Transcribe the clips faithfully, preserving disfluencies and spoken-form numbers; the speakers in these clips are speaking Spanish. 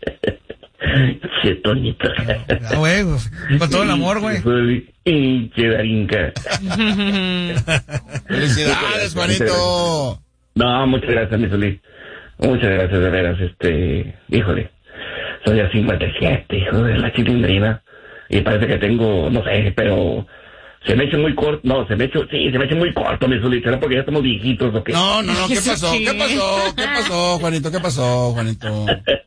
Che, Toñito. Ah, güey, con todo el amor, güey. Che, Darinka. Felicidades, Juanito. No, muchas gracias, mi Solís. Muchas gracias, de veras, este... Híjole, soy el cincuenta y siete, hijo de la chilindrina. Y parece que tengo, no sé, pero... Se me echa muy corto, no, se me echa, sí, se me echa muy corto, mi Solís. ¿Será porque ya estamos viejitos o qué? No, no, no, ¿qué pasó? ¿Qué pasó? ¿Qué pasó, Juanito? ¿Qué pasó, Juanito?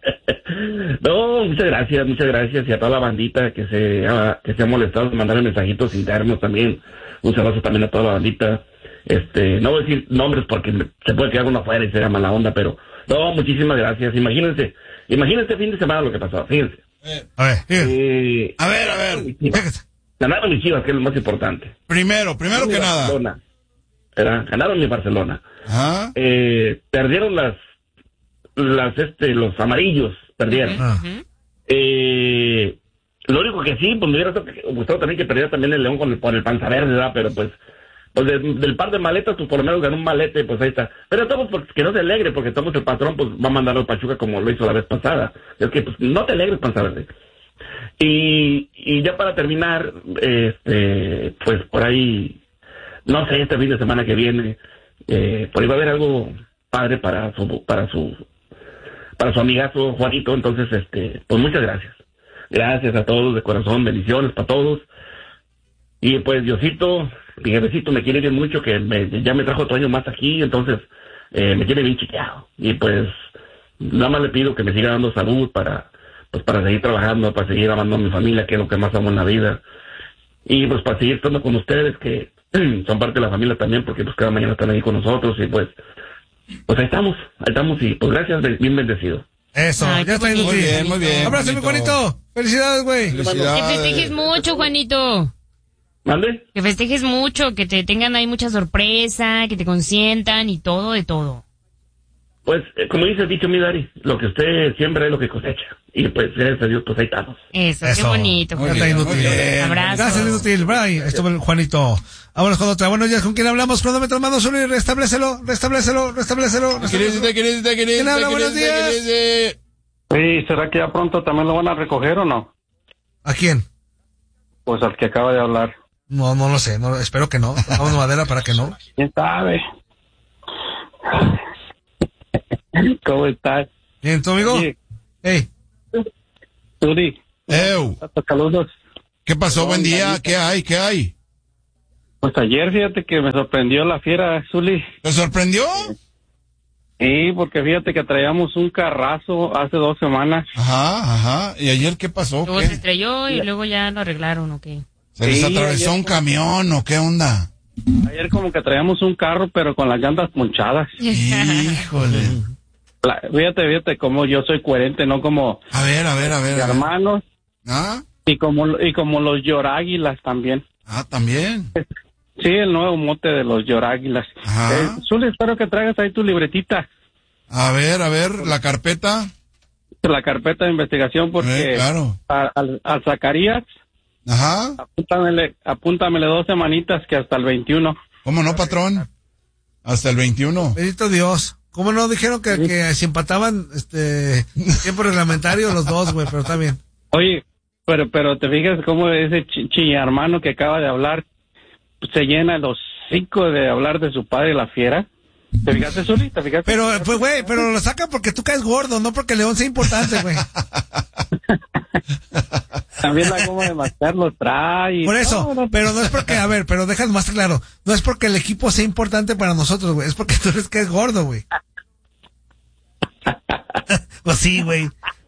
No, muchas gracias, muchas gracias. Y a toda la bandita que se ha, que se ha molestado de mandar mensajitos internos también. Un saludo también a toda la bandita. Este, no voy a decir nombres porque me, se puede quedar uno afuera y será mala onda, pero no, muchísimas gracias. Imagínense, imagínense fin de semana lo que pasó, fíjense. Eh, A ver, Eh, a ver, a ver. Ganaron mis Chivas, que es lo más importante. Primero, primero que nada. Barcelona. Era, ganaron mi Barcelona. Ajá. Eh, perdieron las, las, este, los amarillos, perdieron. Ah. Eh, lo único que sí, pues me hubiera gustado también que perdiera también el León con el, por el panza verde, ¿verdad? Pero pues, pues de, del par de maletas, pues por lo menos ganó un malete, pues ahí está. Pero estamos, pues, que no se alegre, porque estamos el patrón, pues va a mandar al Pachuca como lo hizo la vez pasada. Es que, pues, no te alegres, panza verde. Y, y ya para terminar, este, pues por ahí, no sé, este fin de semana que viene, eh, por ahí va a haber algo padre para su, para su, para su amigazo Juanito. Entonces, este, pues muchas gracias. Gracias a todos de corazón, bendiciones para todos. Y pues Diosito, mi jefecito me quiere bien mucho, que me, ya me trajo otro año más aquí, entonces eh, me tiene bien chiqueado. Y pues nada más le pido que me siga dando salud para, pues para seguir trabajando, para seguir amando a mi familia, que es lo que más amo en la vida. Y pues para seguir estando con ustedes, que son parte de la familia también, porque pues cada mañana están ahí con nosotros. Y pues, pues ahí estamos, ahí estamos. Y pues gracias, bien bendecido. Eso, Ay, ya está qué yendo. Muy bien, muy bien. Abrázame, Juanito. Felicidades, güey. Que Felicidades. festejes mucho, Juanito. ¿Mande? Que festejes mucho, que te tengan ahí mucha sorpresa, que te consientan y todo, de todo. Pues, eh, como dice el dicho, mi Dari, lo que usted siembra es lo que cosecha. Y pues, gracias a Dios, pues ahí estamos. Eso, qué Eso. bonito, Muy Ya Juanito. está bien, inútil. muy bien. Abrazos. Gracias, inútil. Bye. Estuvo el Juanito. Vámonos con otra. Buenos días, ¿con quién hablamos? Cronómetro, mando solo y restablecelo, restablecelo, restablecelo. Querida, querida, querida, ¿Quién habla? Buenos días. querida. Sí, ¿será que ya pronto también lo van a recoger o no? ¿A quién? Pues al que acaba de hablar. No, no lo sé. No, espero que no. Vamos madera para que no. ¿Quién sabe? ¿Cómo estás? Bien, ¿tu amigo? Oye, Hey. Turi, Ew, saludos. ¿qué pasó? Buen día. ¿Qué hay? ¿Qué hay? Pues ayer fíjate que me sorprendió la fiera, Zuli. ¿Te sorprendió? Sí, porque fíjate que traíamos un carrazo hace dos semanas. Ajá, ajá. ¿Y ayer qué pasó? Luego ¿Qué? se estrelló y luego ya lo arreglaron, ¿o qué? ¿Se les Sí, atravesó ayer- un camión o qué onda? Ayer como que traíamos un carro, pero con las llantas ponchadas. Híjole. La- fíjate, fíjate cómo yo soy coherente, no como A ver, a ver, a ver. a ver. hermanos ¿Ah? y como y como los lloráguilas también. Ah, también. Sí, el nuevo mote de los lloráguilas. Ajá. Eh, Zuli, espero que traigas ahí tu libretita, A ver, a ver, la carpeta. la carpeta de investigación, porque Eh, claro. a- al, al Zacarías, Ajá. apúntamele, apúntamele dos semanitas que hasta el veintiuno. ¿Cómo no, patrón? Hasta el veintiuno. Bendito Dios. ¿Cómo no dijeron que, que se empataban este tiempo reglamentario los dos, güey? Pero está bien. Oye, pero pero te fijas cómo ese chi- chillarmano que acaba de hablar pues, se llena el hocico de hablar de su padre, la fiera. ¿Te fijaste, Zuli? ¿Te fijaste? Pero, pues, güey, pero lo sacan porque tú caes gordo, no porque León sea importante, güey. También la goma de mascar lo trae. Por eso, No, no, pero no es porque, a ver, pero dejas más claro, no es porque el equipo sea importante para nosotros, güey, es porque tú eres que es gordo, güey. Pues sí, güey.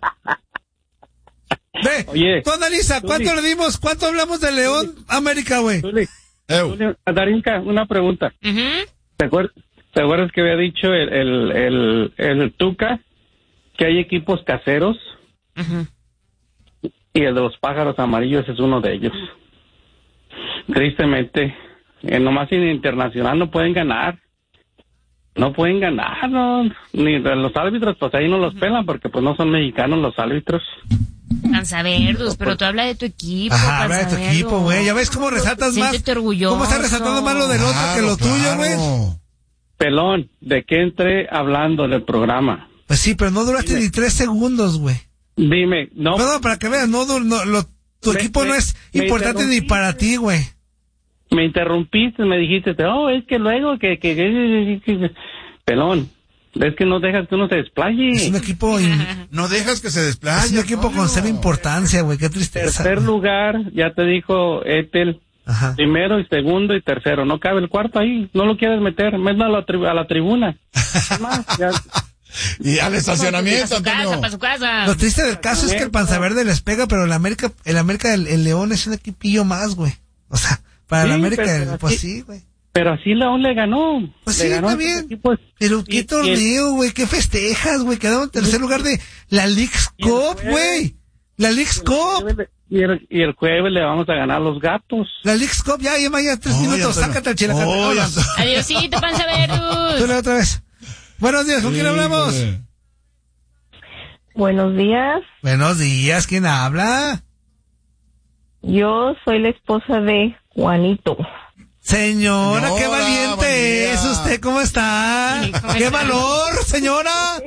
Ve, Oye, tú analiza, ¿cuánto Zuli. le dimos? ¿Cuánto hablamos de León América, güey? Zuli, Ew. Zuli, Darinka, una pregunta. Ujú. ¿Te acuerdas, ¿Te acuerdas que había dicho el, el, el, el Tuca que hay equipos caseros? Ujú. Y el de los pájaros amarillos es uno de ellos. Tristemente, eh, nomás en internacional no pueden ganar. No pueden ganar, no. Ni de los árbitros, pues ahí no los pelan porque pues no son mexicanos los árbitros. Panzaverdos, pero tú habla de tu equipo. Ajá, habla de tu Panzaverdos. equipo, güey, ya ves cómo resaltas más. Siéntete orgulloso. ¿Cómo estás resaltando más lo del otro que lo Claro, tuyo, güey? claro. Pelón, ¿de qué entré hablando del programa? Pues sí, pero no duraste ni tres segundos, güey. Dime, no. No, no, para que veas, no, no, no, lo, tu Me- equipo me- no es me importante ni interrumpiste. para ti, güey. Me interrumpiste, me dijiste, oh, es que luego que, que, que, que- que- pelón, es que no dejas que uno se desplaye. Es un equipo, in- No dejas que se es desplaye. un equipo con Antonio. cero importancia, güey, qué tristeza. Tercer güey. lugar, ya te dijo Ethel, Ajá. primero y segundo y tercero, no cabe el cuarto ahí, no lo quieres meter, mételo a la, tri- a la tribuna. Es más, ya- Y al Para estacionamiento, su casa, Antonio. para su casa. Lo triste del caso es que el Panzaverde les pega, pero el América, el América, el, el León es un equipillo más, güey. O sea, para el Sí, América, pero pues así- sí, güey. pero así León le ganó. Pues Le sí, ganó a está esos bien. equipos. Pero Y- qué y el- torneo, güey, qué festejas, güey. Quedaron en tercer lugar de la Leagues Y el Cup, jueves- güey. La Leagues Cup. Y el, y el jueves le vamos a ganar a los gatos. La Leagues Cup, ya, ya, ya, tres Oye, minutos. Antonio. Sácate al chile. Oye, Antonio. Adiosito, Panzaverus. Tú otra vez. Buenos días, ¿con quién hablamos? Híjole. Buenos días, Buenos días, ¿quién habla? yo soy la esposa de Juanito. Señora, qué Señora, valiente buen día. es usted, ¿cómo está? Sí, ¿cómo ¡Qué está? valor, señora!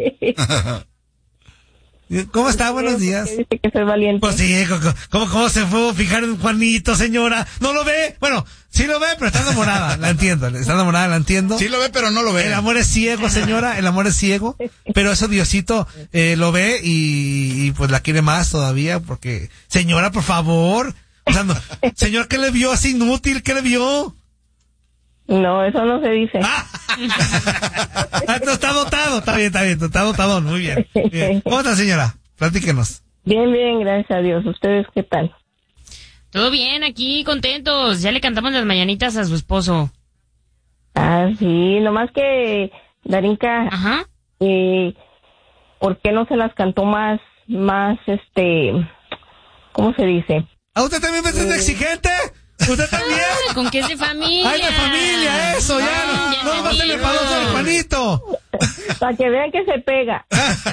¿Cómo está? Buenos días. ¿Qué dice que soy valiente? Pues sí, ¿cómo, cómo, cómo se fue a fijar en Juanito, señora? ¿No lo ve? Bueno, sí lo ve, pero está enamorada, la entiendo. Está enamorada, la entiendo. Sí lo ve, pero no lo ve. El amor es ciego, señora, el amor es ciego, pero eso Diosito eh, lo ve y, y pues la quiere más todavía porque, señora, por favor, o sea, no, señor, ¿qué le vio así inútil? ¿Qué le vio? No, eso no se dice. Ah, no, está dotado, está bien, está bien, está dotado, muy bien. bien. ¿Cómo está, señora? Platíquenos. Bien, bien, gracias a Dios. ¿Ustedes qué tal? Todo bien, aquí contentos. Ya le cantamos las mañanitas a su esposo. Ah, sí, nomás que, Darinka, Ajá. eh, ¿por qué no se las cantó más, más, este, ¿cómo se dice? ¿A usted también me siente exigente? ¿Usted también? Ah, ¿con qué es de familia? ¡Ay, de familia, eso! Ya, Ah, no, no va a ser el paloso de Juanito. Para que vean que se pega.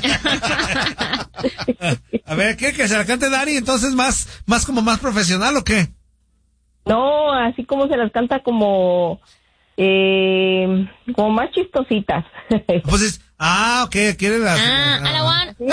A ver, ¿qué? ¿Que se la cante Dari? Entonces, ¿más, más como más profesional o qué? No, así como se las canta como, eh, como más chistositas. Pues es, ah, ok, quiere las... Ah, a la one.